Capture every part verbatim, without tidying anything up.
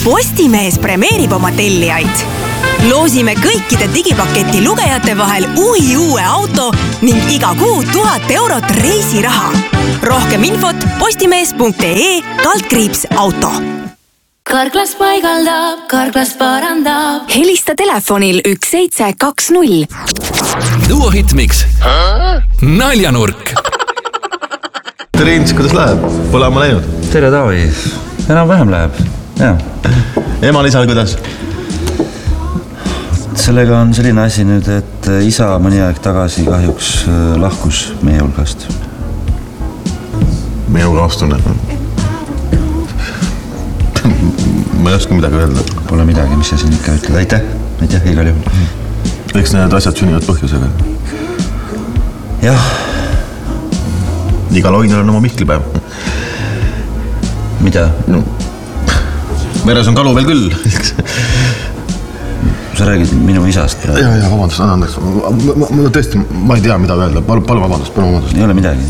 Postimees premeerib oma tellijaid. Loosime kõikide digipaketi lugejate vahel uhi uue auto ning iga kuu tuhat eurot reisiraha. Rohkem infot postimees.ee kaldkriips auto. Karklas paigaldab, Karklas parandab. Helista telefonil üks seitse kaks null. Duo Hitmix. Naljanurk. Tere Ints, kuidas läheb? Pole ma läinud. Tere Taavi. Enam vähem läheb. Ja. Ema lisal kuidas? Sellega on selline asi nüüd, et isa mõni aeg tagasi kahjuks lahkus meie hulgast. Minu kaastunne. Ma ei oska midagi öelda. Pole midagi, mis sa siin ikka ütled. Aitäh, aitäh igal juhul. Eks need asjad sünnivad põhjusega. Jah. Igal oinal on oma Mihklipäev. Mida? No, veres on kalu veel küll. Sa räägid minu isast praegu. Ja, ja, vabandust, annandaks. Ma, ma, ma tõesti, ma ei tea, mida öelda. Palun, palun vabandust, palun vabandust. Ei ole midagi.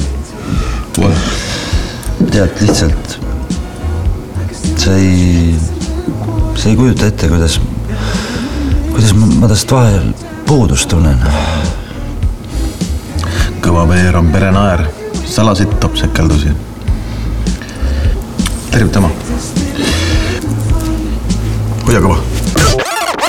Tead, lihtsalt sa ei, sa ei kujuta ette, kuidas, kuidas ma, ma tast vahel puudust tunnen. Kõva veer on perenaer. Salasid topsekeldusi. Tervitama. Hoia kõva.